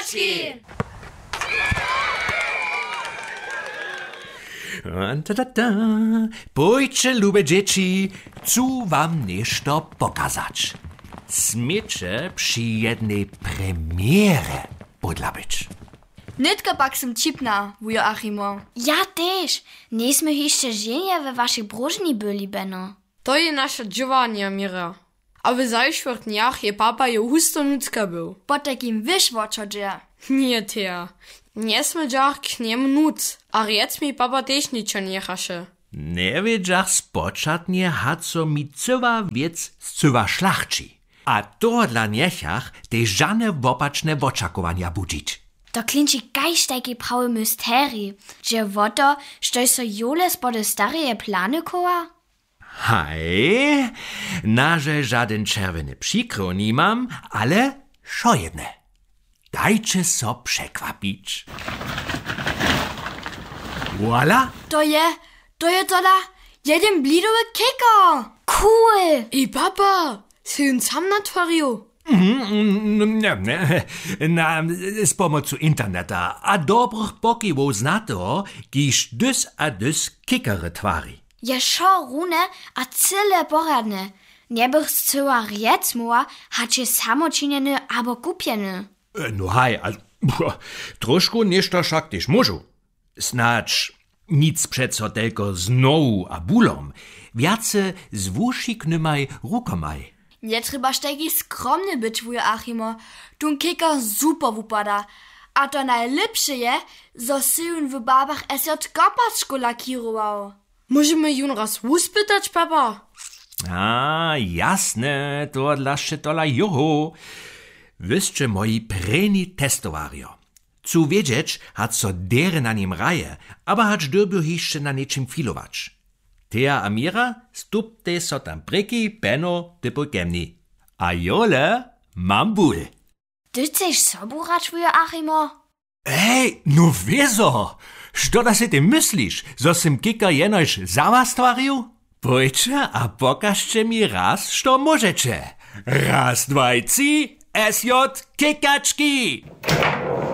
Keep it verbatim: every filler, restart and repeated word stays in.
Kikaczki! Ta-ta-ta. Pójdźcie, lube dzieci, chcę wam nešto pokazać. Smycie przy jednej premiere podla być. Nitka pak som cipna, wujo Achimo. Ja też. Nie sme jeszcze żenie we waszej brożni byli, Beno. To je naša džovanja mira. A v zajšvrt dniach je papa jo husto nucka był. Po takim wyszło, dzieje. Nie teja. Nie sme džach k njemu nuc. A rec mi papa też ničo nechaše. Nie wiedziach spoczatnie, hat so mi cywa wiec z cywa szlachci. A to dla niechach te żane wopaczne woczakowania budzić. To klinči kajž taki prawy mysteri, że woto, što so Jole spode stareje plany koła? Hej, naże żaden czerwony przykro nie mam, ale szo jedne. Dajcie so przekwapić. Voila! To je, to je toda jeden blidowy kiko. Cool! Ej papa, si on sam natworil. Na, z pomocą interneta a dobrych pokiwów znato, kiż dys a dys kikery twari. Je šo rune a cyle poradne. Nie bych zcyła riec muła, hacie samočinjeny abo kupieny. No haj, a troszkę nieszto szak też możu. Snacz nic przeco tylko znowu a bulom. Wiace z wusziknymaj rukomaj. Nie trzeba taki skromny być, wujo Achimo. Tun kika super wupada. A to najlepsze je, zo si on w babach esot kopaczku lakirował. Możemy jun raz uspytać, papa? A, jasne, to dla szczytola joho. Wyście moi preni testowario. Cu wiedzieć, hat so dere na nim raje, aber hat dürbiu jeszcze na niczym filować. Tea Amira stupte so tam breki, Benno, typu gemni. A Jole mam ból. Ty chceš sobu rać, wujo Achimo? Ej, no wieso? Što da se ty myślisz, zo sim kika jenoś za was twarił? Pójdźcie a pokażcie mi raz, što możecie. Raz, dwaj, trzy, S J Kikaczki!